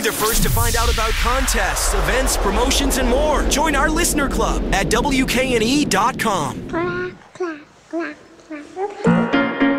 the first to find out about contests, events, promotions, and more. Join our listener club at WKNE.com.